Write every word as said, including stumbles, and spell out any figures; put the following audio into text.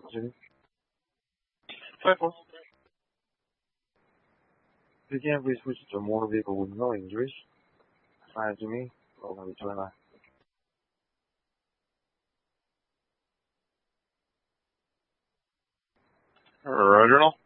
Jimmy? five four. You can please switch to a motor vehicle with no injuries. Hi, Jimmy. Welcome to Atlanta. Roger.